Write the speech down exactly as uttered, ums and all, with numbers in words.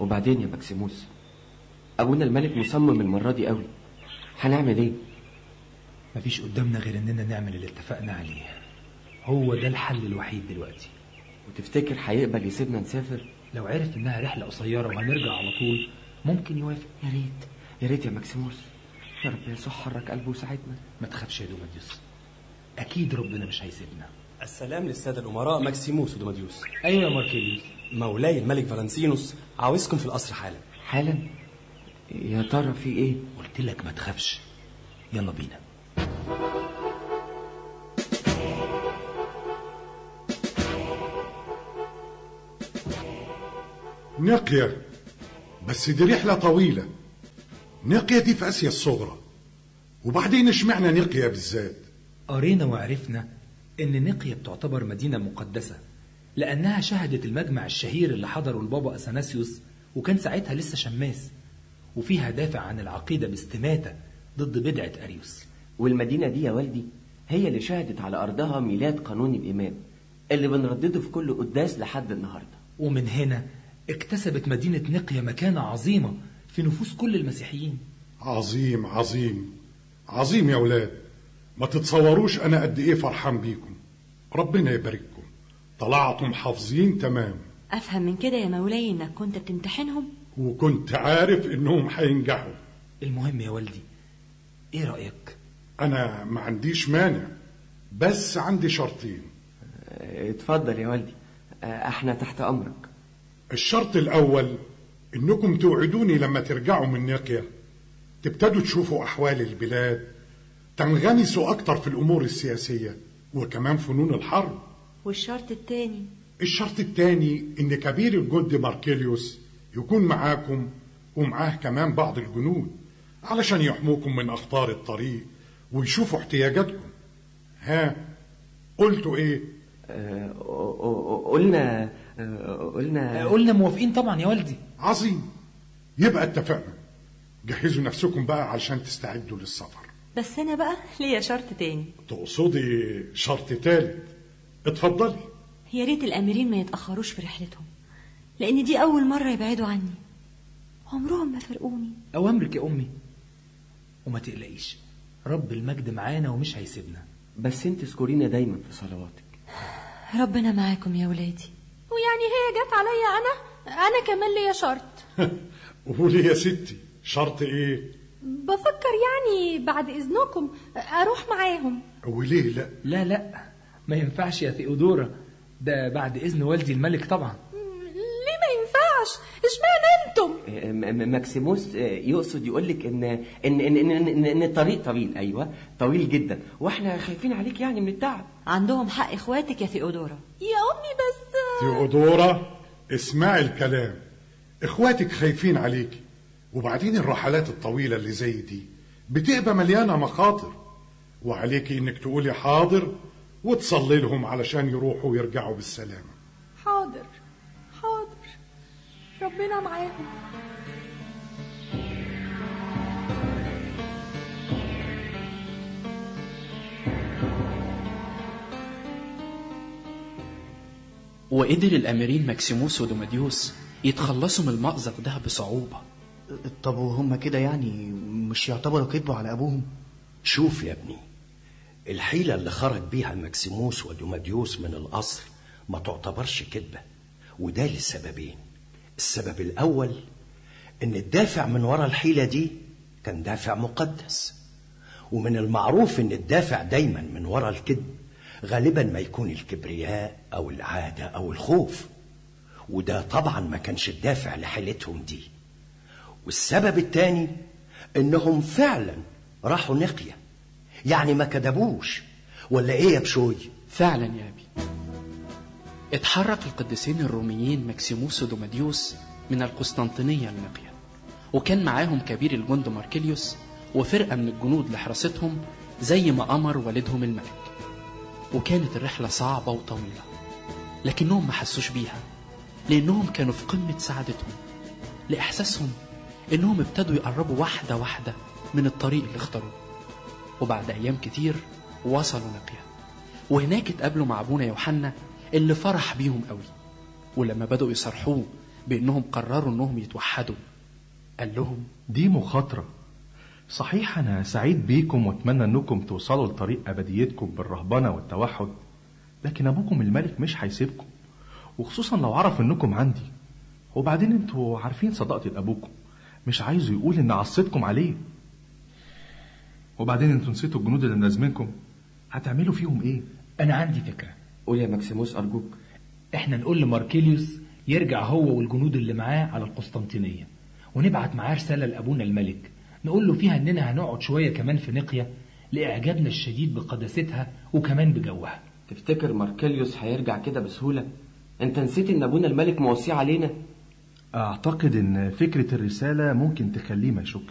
وبعدين يا مكسيموس، ابونا الملك مصمم المرة دي قوي، هنعمل ايه؟ مفيش قدامنا غير اننا نعمل اللي اتفقنا عليه، هو ده الحل الوحيد دلوقتي. وتفتكر هيقبل يسيبنا نسافر؟ لو عرف انها رحلة قصيرة وهنرجع على طول ممكن يوافق. يا ريت يا ريت يا مكسيموس، يا رب يسوع حرك قلبه وساعدنا. ما تخافش يا دوماديوس، اكيد ربنا مش هيسيبنا. السلام للسادة الأمراء مكسيموس ودوماديوس. ايوه يا ماركيليوس. مولاي الملك فالنسينوس عاوزكم في القصر حالا. حالا؟ يا ترى في ايه؟ قلت لك ما تخافش، يلا بينا. نقية، بس دي رحلة طويلة. نقية دي في آسيا الصغرى، وبعدين اشمعنى نقية بالذات؟ قرينا وعرفنا ان نقية بتعتبر مدينة مقدسة لانها شهدت المجمع الشهير اللي حضره البابا اثناسيوس، وكان ساعتها لسه شماس، وفيها دافع عن العقيدة باستماتة ضد بدعة أريوس. والمدينة دي يا والدي هي اللي شهدت على أرضها ميلاد قانون الإمام اللي بنردده في كل قداس لحد النهاردة. ومن هنا اكتسبت مدينة نقية مكانة عظيمة في نفوس كل المسيحيين. عظيم عظيم عظيم يا ولاد، ما تتصوروش أنا قد إيه فرحان بيكم. ربنا يبارككم، طلعتم حافظين تمام. أفهم من كده يا مولاي إنك كنت بتمتحنهم، وكنت عارف إنهم هينجحوا. المهم يا والدي، إيه رأيك؟ أنا ما عنديش مانع، بس عندي شرطين. اتفضل يا والدي، احنا تحت أمرك. الشرط الأول إنكم توعدوني لما ترجعوا من نقية تبتدوا تشوفوا أحوال البلاد، تنغمسوا أكتر في الأمور السياسية وكمان فنون الحرب. والشرط التاني؟ الشرط التاني إن كبير الجند ماركيليوس يكون معاكم ومعاه كمان بعض الجنود علشان يحموكم من أخطار الطريق ويشوفوا احتياجاتكم. ها قلتوا إيه؟ أه قلنا أه قلنا قلنا موافقين طبعا يا والدي. عظيم، يبقى اتفقنا. جهزوا نفسكم بقى علشان تستعدوا للسفر. بس أنا بقى ليا شرط تاني. تقصدي شرط تالت؟ اتفضلي. يا ريت الأميرين ما يتأخروش في رحلتهم، لأن دي أول مرة يبعدوا عني، عمرهم ما فرقوني. أوامرك يا أمي، وما تقلقيش، رب المجد معانا ومش هيسيبنا. بس انت اذكرينا دايما في صلواتك. ربنا معاكم يا ولادي. ويعني هي جت عليا أنا أنا كمان ليا شرط. قولي يا ستي، شرط إيه؟ بفكر يعني بعد إذنكم أروح معاهم. وليه لا؟ لا لا ما ينفعش يا ثيودورا، ده بعد إذن والدي الملك طبعا. ليه ما ينفعش؟ اشمعنى انتم؟ مكسيموس يقصد يقولك ان ان ان ان, إن, إن الطريق طويل. ايوه طويل جدا، واحنا خايفين عليك يعني من التعب. عندهم حق اخواتك يا ثيودورا. يا امي بس ثيودورا اسمعي الكلام، اخواتك خايفين عليك، وبعدين الرحلات الطويلة اللي زي دي بتبقى مليانة مخاطر، وعليكي انك تقولي حاضر وتصلي لهم علشان يروحوا ويرجعوا بالسلامة. حاضر حاضر، ربنا معاهم. وقدر الأميرين مكسيموس ودوماديوس يتخلصوا من المأزق ده بصعوبة. طب وهم كده يعني مش يعتبروا كذبوا على أبوهم؟ شوف يا ابني، الحيلة اللي خرج بيها مكسيموس ودوماديوس من القصر ما تعتبرش كذبة، وده لسببين. السبب الأول إن الدافع من وراء الحيلة دي كان دافع مقدس، ومن المعروف إن الدافع دايما من وراء الكذب غالبا ما يكون الكبرياء أو العادة أو الخوف، وده طبعا ما كانش الدافع لحيلتهم دي. والسبب الثاني إنهم فعلا راحوا نقية، يعني ما كذبوش، ولا إيه يا بشوي؟ فعلا يا أبي، اتحرك القديسين الروميين مكسيموس ودوماديوس من القسطنطينية لنقية، وكان معاهم كبير الجند ماركيليوس وفرقة من الجنود لحراستهم زي ما أمر والدهم الملك. وكانت الرحلة صعبة وطويلة، لكنهم ما حسوش بيها لأنهم كانوا في قمة سعادتهم، لإحساسهم إنهم ابتدوا يقربوا واحدة واحدة من الطريق اللي اختاروه. وبعد أيام كتير وصلوا نقية، وهناك اتقابلوا مع أبونا يوحنا اللي فرح بيهم قوي. ولما بدأوا يصرحوه بأنهم قرروا أنهم يتوحدوا. قال لهم دي مخاطرة صحيح، أنا سعيد بيكم وأتمنى أنكم توصلوا لطريق أبديتكم بالرهبنة والتوحد، لكن أبوكم الملك مش هيسيبكم، وخصوصا لو عرف أنكم عندي. وبعدين أنتوا عارفين صداقتي لأبوكم، مش عايزه يقول إن عصيتكم عليه. وبعدين أنتوا نسيتوا الجنود اللي ملازمينكم، هتعملوا فيهم إيه؟ أنا عندي فكرة. قول يا ماكسيموس أرجوك. إحنا نقول لماركيليوس يرجع هو والجنود اللي معاه على القسطنطينية، ونبعت معاه رسالة لأبونا الملك نقول له فيها إننا هنقعد شوية كمان في نقية لإعجابنا الشديد بقداستها وكمان بجوها. تفتكر ماركيليوس هيرجع كده بسهولة؟ أنت نسيت إن أبونا الملك موصي علينا؟ أعتقد إن فكرة الرسالة ممكن تخليه ما يشك.